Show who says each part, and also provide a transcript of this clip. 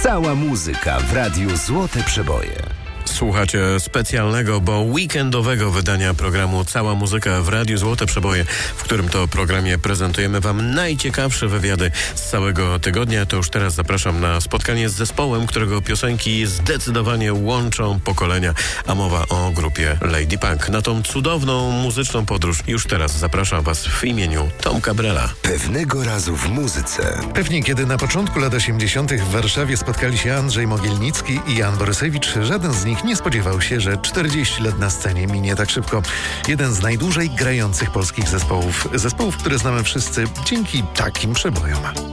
Speaker 1: Cała muzyka w Radiu Złote Przeboje.
Speaker 2: Słuchacie specjalnego, bo weekendowego wydania programu Cała Muzyka w Radiu Złote Przeboje, w którym to programie prezentujemy Wam najciekawsze wywiady z całego tygodnia. To już teraz zapraszam na spotkanie z zespołem, którego piosenki zdecydowanie łączą pokolenia, a mowa o grupie Lady Punk. Na tą cudowną muzyczną podróż już teraz zapraszam Was w imieniu Tomka Brela.
Speaker 1: Pewnego razu w muzyce.
Speaker 3: Pewnie kiedy na początku lat 80. w Warszawie spotkali się Andrzej Mogielnicki i Jan Borysewicz, żaden z nich nie spodziewał się, że 40 lat na scenie minie tak szybko. Jeden z najdłużej grających polskich zespołów, które znamy wszyscy dzięki takim przebojom.